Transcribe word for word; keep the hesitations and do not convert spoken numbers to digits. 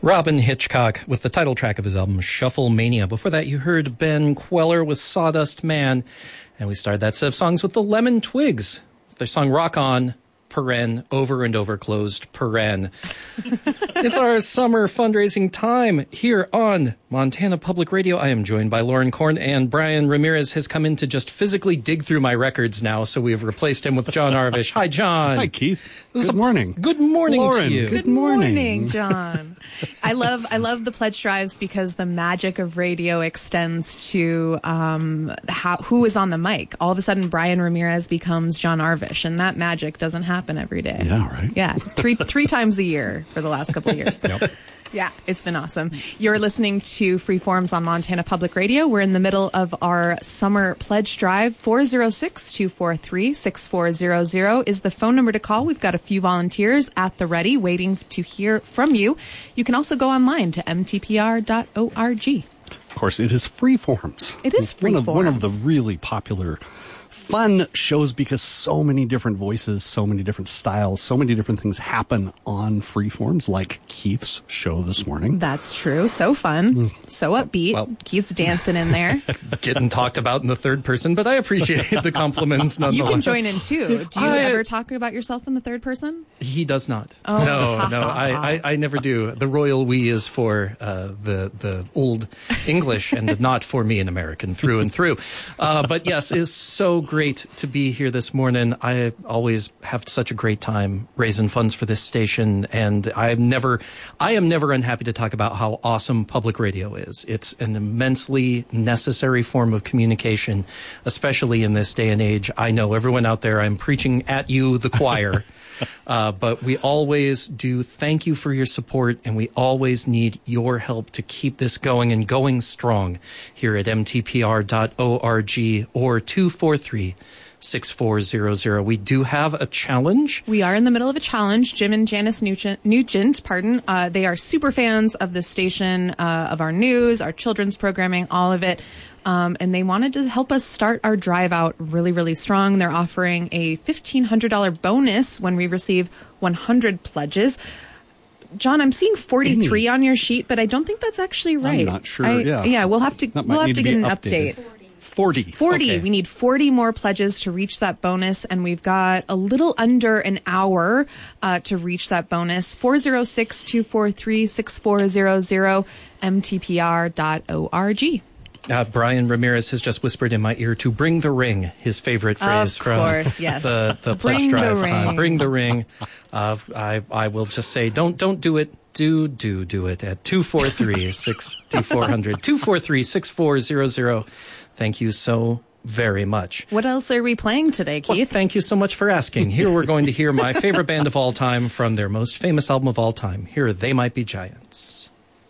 Robin Hitchcock with the title track of his album, Shuffle Mania. Before that, you heard Ben Queller with Sawdust Man. And we started that set of songs with the Lemon Twigs. Their song Rock On, paren, over and over closed, paren. It's our summer fundraising time here on Montana Public Radio. I am joined by Lauren Korn, and Brian Ramirez has come in to just physically dig through my records now, so we've replaced him with John Arvish. Hi, John. Hi, Keith. Good a, morning. Good morning Lauren, to you. Good morning, John. I love I love the pledge drives because the magic of radio extends to um, how, who is on the mic. All of a sudden, Brian Ramirez becomes John Arvish, and that magic doesn't happen every day. Yeah, right. Yeah, three three times a year for the last couple of years. Yep. Yeah, it's been awesome. You're listening to Freeforms on Montana Public Radio. We're in the middle of our summer pledge drive. four oh six, two four three, six four zero zero is the phone number to call. We've got a few volunteers at the ready waiting to hear from you. You can also go online to m t p r dot org. Of course, it is Freeforms. It is Freeforms. One of, one of the Freeforms. really popular fun shows because so many different voices, so many different styles, so many different things happen on Freeforms, like Keith's show this morning. That's true. So fun. So upbeat. Well- Keith's dancing in there. Getting talked about in the third person, but I appreciate the compliments You nonetheless. can join in too. Do you I- ever talk about yourself in the third person? He does not. Oh. No, no, I, I, I never do. The royal we is for uh, the the old English and not for me, an American through and through. Uh, but yes, it's so great to be here this morning. I always have such a great time raising funds for this station, and I'm never, I am never unhappy to talk about how awesome public radio is. It's an immensely necessary form of communication, especially in this day and age. I know everyone out there, I'm preaching at you, the choir. Uh, but we always do thank you for your support, and we always need your help to keep this going and going strong here at m t p r dot org or two four three, six four zero zero. We do have a challenge. We are in the middle of a challenge. Jim and Janice Nugent, Nugent pardon, uh, they are super fans of the station, uh, of our news, our children's programming, all of it. Um, and they wanted to help us start our drive out really, really strong. They're offering a fifteen hundred dollars bonus when we receive one hundred pledges. John, I'm seeing forty-three on your sheet, but I don't think that's actually right. I'm not sure, I, yeah. Yeah, we'll have to, That might we'll have need to to get be an updated. update. forty. forty. Okay. We need forty more pledges to reach that bonus, and we've got a little under an hour uh, to reach that bonus. four oh six, two four three, six four zero zero, m t p r dot org. Uh, Brian Ramirez has just whispered in my ear to bring the ring, his favorite phrase Of from course, yes. the, the pledge Bring the drive time. ring. Bring the ring. Uh, I, I will just say, don't don't do it. Do, do, do it at two four three, six four zero zero. two four three, six four zero zero. Thank you so very much. What else are we playing today, Well, Keith? thank you so much for asking. Here we're going to hear my favorite band of all time from their most famous album of all time. Here, They Might Be Giants.